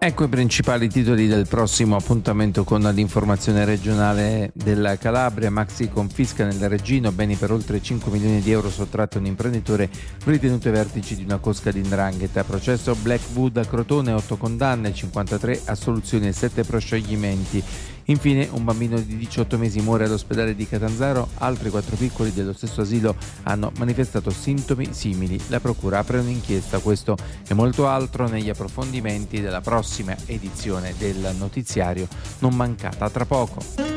Ecco i principali titoli del prossimo appuntamento con l'informazione regionale della Calabria. Maxi confisca nel Reggino beni per oltre 5 milioni di euro sottratti a un imprenditore ritenuto ai vertici di una cosca di 'ndrangheta. Processo Blackwood a Crotone, 8 condanne, 53 assoluzioni e 7 proscioglimenti. Infine un bambino di 18 mesi muore all'ospedale di Catanzaro, altri 4 piccoli dello stesso asilo hanno manifestato sintomi simili. La procura apre un'inchiesta, questo e molto altro negli approfondimenti della prossima edizione del notiziario, non mancata tra poco.